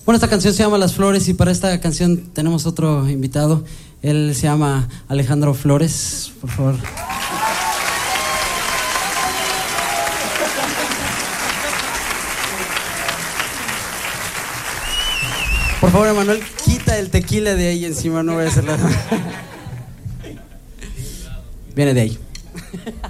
Bueno, esta canción se llama Las Flores y para esta canción tenemos otro invitado. Él se llama Alejandro Flores, por favor. Por favor, Emanuel, quita el tequila de ahí encima, no voy a hacerlo. Viene de ahí.